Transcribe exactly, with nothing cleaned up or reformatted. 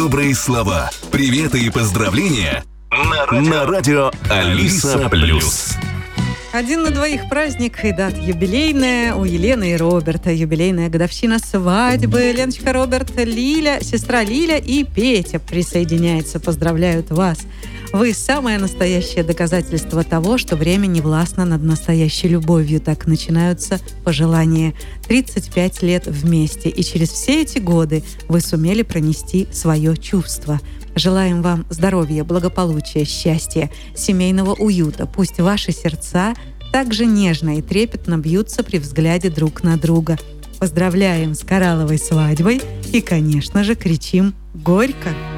Добрые слова, приветы и поздравления на радио, на радио Алиса Плюс. Один на двоих праздник и дата юбилейная у Елены и Роберта. Юбилейная годовщина свадьбы. Леночка, Роберт, Лиля, сестра Лиля и Петя присоединяются, поздравляют вас. Вы самое настоящее доказательство того, что время не властно над настоящей любовью. Так начинаются пожелания. тридцать пять лет вместе, и через все эти годы вы сумели пронести свое чувство. Желаем вам здоровья, благополучия, счастья, семейного уюта. Пусть ваши сердца так же нежно и трепетно бьются при взгляде друг на друга. Поздравляем с коралловой свадьбой и, конечно же, кричим «Горько!».